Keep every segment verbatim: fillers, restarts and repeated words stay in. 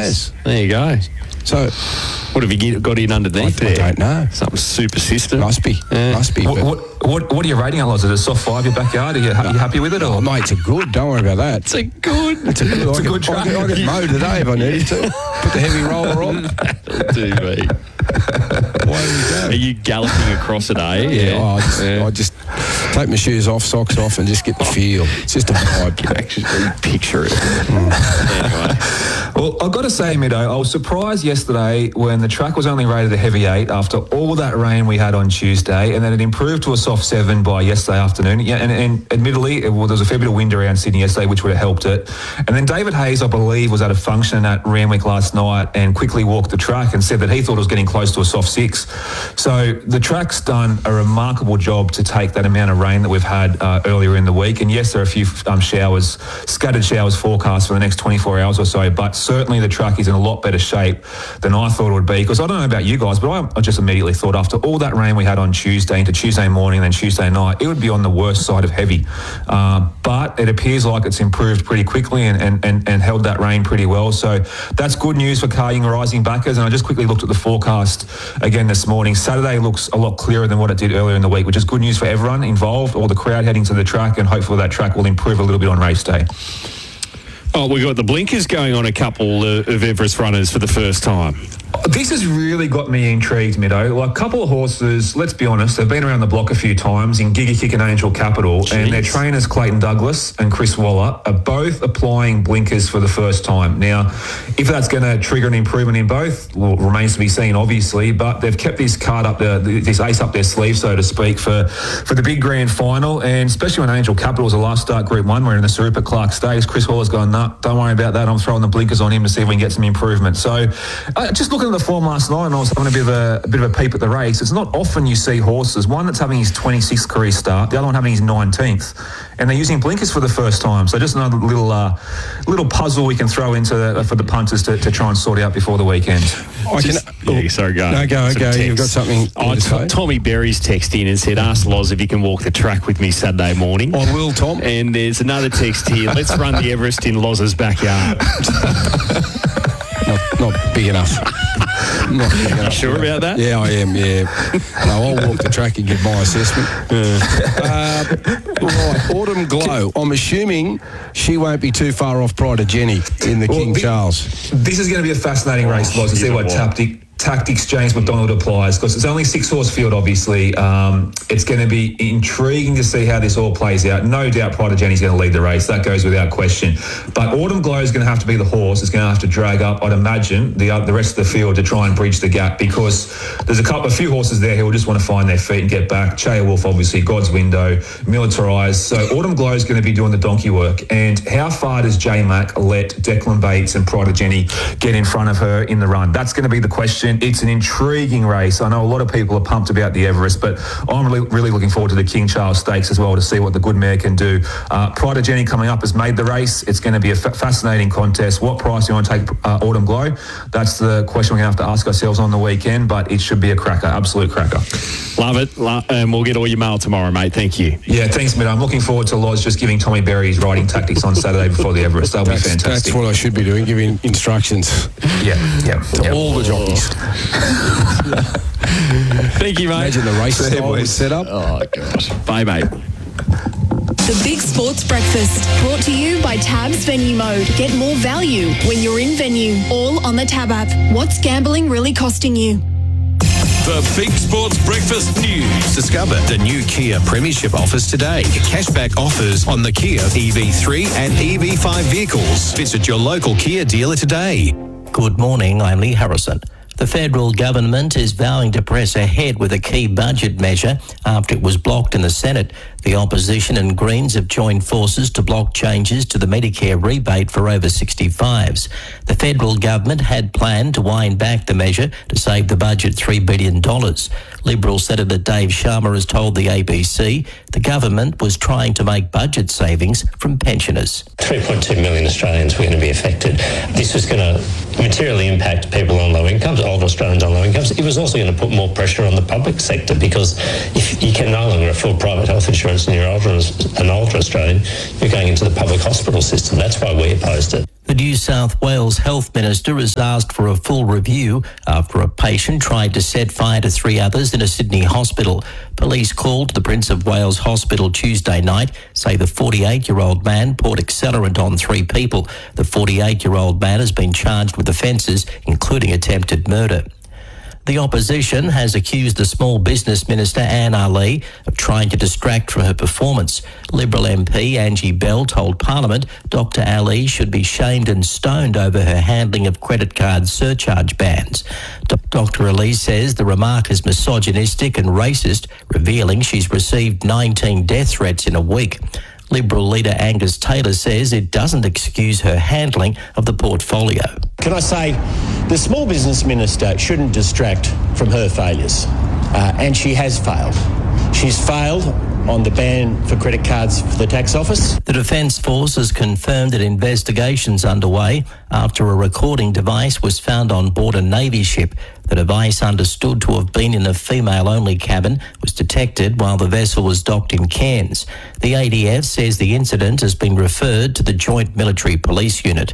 has. There you go. So, what have you got in underneath I, there? I don't know. Something super system. Must be. Yeah. Must be. What, what, what, what are you rating it, Loz? Is it a soft five, your backyard? Are you, ha- you happy with it? Oh, Or? mate, it's a good. Don't worry about that. It's a good. It's a good. It's I a could, good track. I could, I could mow today if I needed to. Put the heavy roller on. Do me. Away we go. Are you galloping across it, eh? Yeah, I just, Yeah. I just take my shoes off, socks off, and just get the feel. It's just a vibe. You can actually picture it. Anyway. Well, I've got to say, Middo, I was surprised yesterday when the track was only rated a heavy eight after all that rain we had on Tuesday, and then it improved to a soft seven by yesterday afternoon. Yeah, and, and admittedly, it, well, there was a fair bit of wind around Sydney yesterday, which would have helped it. And then David Hayes, I believe, was at a function at Randwick last night and quickly walked the track and said that he thought it was getting close to a soft six. So the track's done a remarkable job to take that amount of rain that we've had uh, earlier in the week. And yes, there are a few um, showers, scattered showers forecast for the next twenty-four hours or so, but certainly the track is in a lot better shape than I thought it would be. Because I don't know about you guys, but I, I just immediately thought after all that rain we had on Tuesday into Tuesday morning and then Tuesday night, it would be on the worst side of heavy. Uh, but it appears like it's improved pretty quickly and, and, and, and held that rain pretty well. So that's good news for Car Young Rising backers. And I just quickly looked at the forecast again this morning. Saturday looks a lot clearer than what it did earlier in the week, which is good news for everyone involved, all the crowd heading to the track, and hopefully that track will improve a little bit on race day. Oh, we've got the blinkers going on a couple uh, of Everest runners for the first time. This has really got me intrigued, Middo. Like a couple of horses, let's be honest, they've been around the block a few times in Giga Kick and Angel Capital, Jeez. and their trainers Clayton Douglas and Chris Waller are both applying blinkers for the first time. Now, if that's going to trigger an improvement in both, well, remains to be seen, obviously, but they've kept this card up, their, this ace up their sleeve, so to speak, for, for the big grand final, and especially when Angel Capital was the last start Group one, we're in the Super Clark Stakes. Chris Waller's gone, nah, don't worry about that, I'm throwing the blinkers on him to see if we can get some improvement. So, uh, just looking at the form last night, and I was having a bit of a, a bit of a peep at the race. It's not often you see horses, one that's having his twenty-sixth career start, the other one having his nineteenth, and they're using blinkers for the first time. So just another little uh, little puzzle we can throw into the, for the punters to, to try and sort out before the weekend. I can, Just, yeah, sorry, go. No, go, Some go. text. You've got something Oh, to say? T- Tommy Berry's text in and said, ask Loz if he can walk the track with me Saturday morning. I will, Tom. And there's another text here. Let's run the Everest in Loz's backyard. not, not big enough. Not big enough. You sure about that? Yeah, I am, yeah. No, I'll walk the track and give my assessment. Uh, right, Autumn Glow. I'm assuming she won't be too far off Pride of Jenny in the Well, King the- Charles. This is going to be a fascinating race, Loz, to see you what know what? tactic, tactics James McDonald applies, because it's only six horse field, obviously. Um, it's going to be intriguing to see how this all plays out. No doubt Pride of Jenny's going to lead the race. That goes without question. But Autumn Glow is going to have to be the horse. It's going to have to drag up, I'd imagine, the uh, the rest of the field to try and bridge the gap, because there's a couple, a few horses there who will just want to find their feet and get back. Chaya Wolf, obviously, God's Window, Militarized. So Autumn Glow is going to be doing the donkey work. And how far does J-Mac let Declan Bates and Pride of Jenny get in front of her in the run? That's going to be the question. It's an intriguing race. I know a lot of people are pumped about the Everest, but I'm really, really looking forward to the King Charles Stakes as well to see what the good mare can do. Uh, Pride of Jenny coming up has made the race. It's going to be a fa- fascinating contest. What price do you want to take uh, Autumn Glow? That's the question we're going to have to ask ourselves on the weekend, but it should be a cracker, absolute cracker. Love it. Lo- and we'll get all your mail tomorrow, mate. Thank you. Yeah, thanks, Mitt. I'm looking forward to Loz just giving Tommy Berry his riding tactics on Saturday before the Everest. That'll That's, be fantastic. that's what I should be doing, giving instructions Yeah, yeah. to yeah. all the jockeys. Thank you, mate. Imagine the race See you, style was boys. set up. Oh, gosh. Bye, mate. The Big Sports Breakfast, brought to you by Tabs Venue Mode. Get more value when you're in venue, all on the Tab app. What's gambling really costing you? The Big Sports Breakfast News. Discover the new Kia Premiership offers today. Cashback offers on the Kia E V three and E V five vehicles. Visit your local Kia dealer today. Good morning, I'm Lee Harrison. The federal government is vowing to press ahead with a key budget measure after it was blocked in the Senate. The opposition and Greens have joined forces to block changes to the Medicare rebate for over sixty-fives. The federal government had planned to wind back the measure to save the budget three billion dollars. Liberal Senator Dave Sharma has told the A B C the government was trying to make budget savings from pensioners. three point two million Australians were going to be affected. This was going to materially impact people on low incomes, older Australians on low incomes. It was also going to put more pressure on the public sector, because if you can no longer afford private health insurance and you're older, an older Australian, you're going into the public hospital system. That's why we opposed it. The New South Wales Health Minister has asked for a full review after a patient tried to set fire to three others in a Sydney hospital. Police called the Prince of Wales Hospital Tuesday night, say the forty-eight-year-old man poured accelerant on three people. The forty-eight-year-old man has been charged with offences, including attempted murder. The opposition has accused the Small Business Minister, Anne Ali, of trying to distract from her performance. Liberal M P Angie Bell told Parliament Doctor Ali should be shamed and stoned over her handling of credit card surcharge bans. Doctor Ali says the remark is misogynistic and racist, revealing she's received nineteen death threats in a week. Liberal leader Angus Taylor says it doesn't excuse her handling of the portfolio. Can I say, the Small Business Minister shouldn't distract from her failures, uh, and she has failed. She's failed on the ban for credit cards for the tax office. The Defence Force has confirmed that investigations underway after a recording device was found on board a Navy ship. The device, understood to have been in a female-only cabin, was detected while the vessel was docked in Cairns. The A D F says the incident has been referred to the Joint Military Police Unit.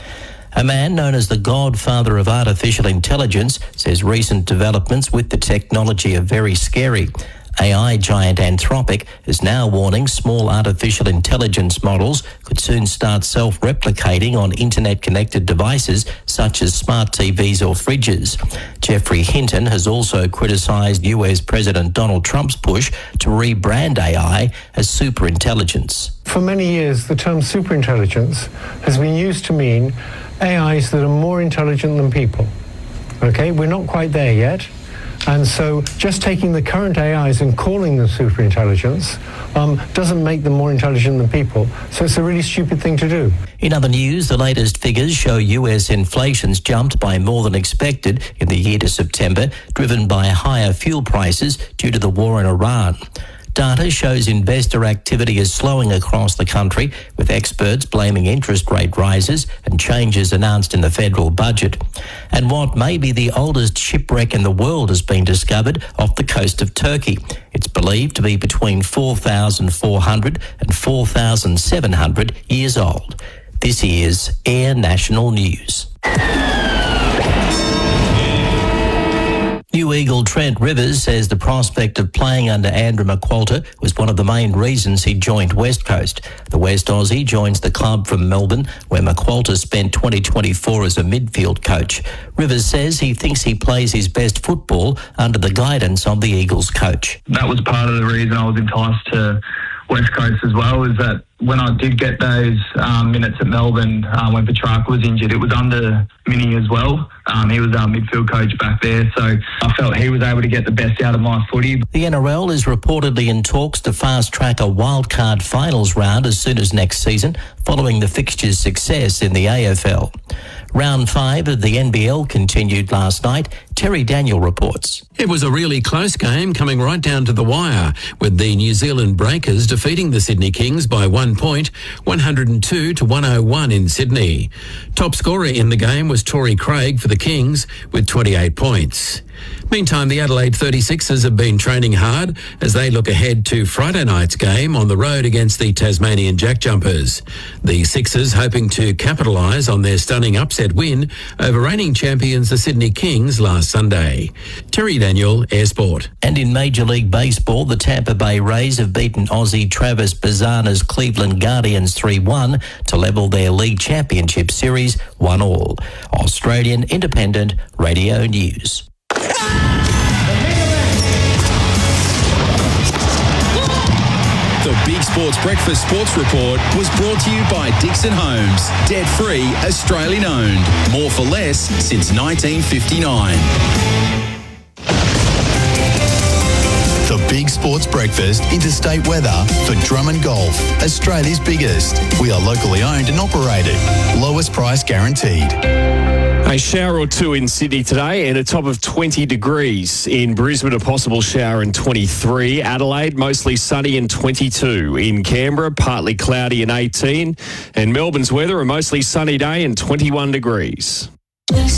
A man known as the godfather of artificial intelligence says recent developments with the technology are very scary. A I giant Anthropic is now warning small artificial intelligence models could soon start self-replicating on internet-connected devices such as smart T Vs or fridges. Jeffrey Hinton has also criticised U S President Donald Trump's push to rebrand A I as superintelligence. For many years, the term superintelligence has been used to mean A Is that are more intelligent than people. Okay, we're not quite there yet. And so just taking the current A Is and calling them superintelligence um, doesn't make them more intelligent than people. So it's a really stupid thing to do. In other news, the latest figures show U S inflation's jumped by more than expected in the year to September, driven by higher fuel prices due to the war in Iran. Data shows investor activity is slowing across the country, with experts blaming interest rate rises and changes announced in the federal budget. And what may be the oldest shipwreck in the world has been discovered off the coast of Turkey. It's believed to be between four thousand four hundred and four thousand seven hundred years old. This is Air National News. New Eagle Trent Rivers says the prospect of playing under Andrew McQualter was one of the main reasons he joined West Coast. The West Aussie joins the club from Melbourne, where McQualter spent twenty twenty-four as a midfield coach. Rivers says he thinks he plays his best football under the guidance of the Eagles coach. That was part of the reason I was enticed to West Coast as well, is that when I did get those um, minutes at Melbourne, um, when Petrarca was injured, it was under Mini as well. Um, he was our midfield coach back there, so I felt he was able to get the best out of my footy. The N R L is reportedly in talks to fast-track a wildcard finals round as soon as next season, following the fixture's success in the A F L. Round five of the N B L continued last night. Terry Daniel reports. It was a really close game coming right down to the wire, with the New Zealand Breakers defeating the Sydney Kings by one point, one hundred two to one oh one in Sydney. Top scorer in the game was Torrey Craig for the Kings with twenty-eight points. Meantime, the Adelaide thirty-sixers have been training hard as they look ahead to Friday night's game on the road against the Tasmanian Jack Jumpers. The Sixers hoping to capitalise on their stunning upset win over reigning champions the Sydney Kings last Sunday. Terry Daniel, Air Sport. And in Major League Baseball, the Tampa Bay Rays have beaten Aussie Travis Bazzana's Cleveland Guardians three one to level their league championship series one all. Australian Independent Radio News. The Big Sports Breakfast Sports Report was brought to you by Dixon Homes. Debt-free, Australian-owned. More for less since nineteen fifty-nine. The Big Sports Breakfast interstate weather for Drummond Golf, Australia's biggest. We are locally owned and operated. Lowest price guaranteed. A shower or two in Sydney today and a top of twenty degrees. In Brisbane, a possible shower in twenty-three. Adelaide, mostly sunny and twenty-two. In Canberra, partly cloudy and eighteen. And Melbourne's weather, a mostly sunny day and twenty-one degrees.